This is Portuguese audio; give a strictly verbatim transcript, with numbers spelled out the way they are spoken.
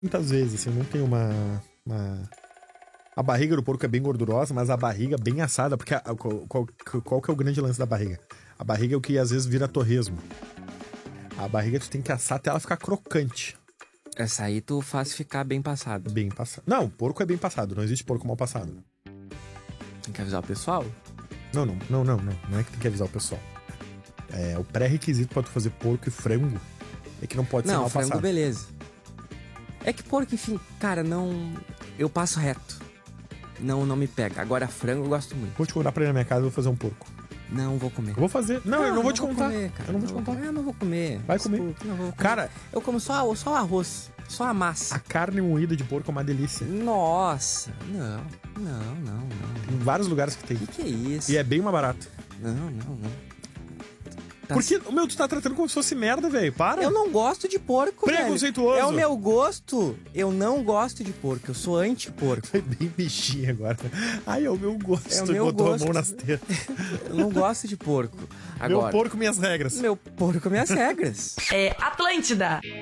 muitas vezes, assim, não tem uma, uma... A barriga do porco é bem gordurosa, mas a barriga bem assada, porque a, a, qual, qual, qual que é o grande lance da barriga? A barriga é o que às vezes vira torresmo. A barriga tu tem que assar até ela ficar crocante. Essa aí tu faz ficar bem passado. Bem passado. Não, porco é bem passado, não existe porco mal passado. Tem que avisar o pessoal? Não, não, não, não, não. Não é que tem que avisar o pessoal. É, o pré-requisito pra tu fazer porco e frango é que não pode não, ser mal frango, passado. Beleza. É que porco, enfim, cara, não... Eu passo reto. Não, não me pega. Agora frango eu gosto muito. Vou te contar pra ir na minha casa e vou fazer um porco. Não, vou comer. Eu vou fazer. Não, não eu não, não vou te contar. Comer, cara. Eu não vou te não contar. Vou... Eu não vou comer. Vai comer. Desculpa, não vou comer. Cara, eu como só, só arroz, só a massa. A carne moída de porco é uma delícia. Nossa, não, não, não, não. Tem vários lugares que tem. Que que é isso? E é bem mais barato. Não, não, não. Tá. Porque, meu, tu tá tratando como se fosse merda, velho. Para. Eu não gosto de porco, Preconceituoso. velho. É o meu gosto. Eu não gosto de porco. Eu sou anti-porco. Foi bem bichinho agora. Ai, é o meu gosto. É o meu botou gosto. a mão nas tetas. Eu não gosto de porco. Agora, meu porco, minhas regras. Meu porco, minhas regras. É Atlântida.